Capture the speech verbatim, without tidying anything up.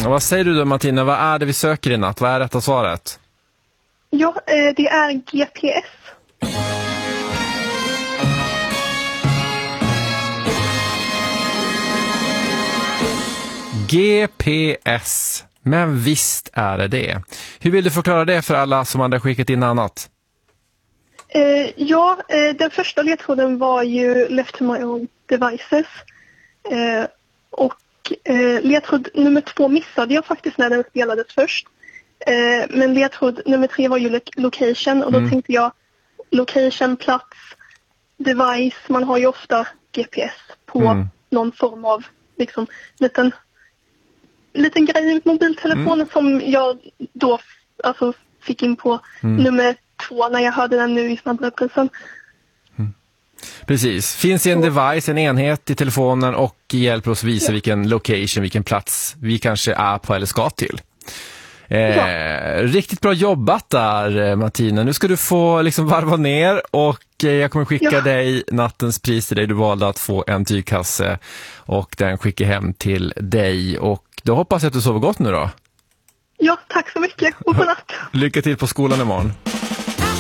Och vad säger du då, Martina? Vad är det vi söker i natt? Vad är rätta svaret? Ja, eh, det är G P S. G P S. Men visst är det det. Hur vill du förklara det för alla som hade skickat in annat? Eh, ja, eh, den första ledtråden var ju left to my own devices. Eh, och eh, ledtråd nummer två missade jag faktiskt när den spelades först. Eh, men ledtråd nummer tre var ju lo- location. Och då mm. tänkte jag location, plats, device. Man har ju ofta G P S på mm. någon form av liksom liten... liten grej i mobiltelefonen mm. som jag då alltså, fick in på mm. nummer två när jag hörde den nu i snabbreprisen. Mm. Precis. Finns en device, en enhet i telefonen och hjälper oss visa ja. vilken location, vilken plats vi kanske är på eller ska till. Eh, ja. Riktigt bra jobbat där, Martina. Nu ska du få liksom varva ner och jag kommer skicka ja. dig nattens pris till dig. Du valde att få en tygkasse och den skickar hem till dig. Och då hoppas jag att du sover gott nu då. Ja, tack så mycket. Och god natt. Lycka till på skolan imorgon.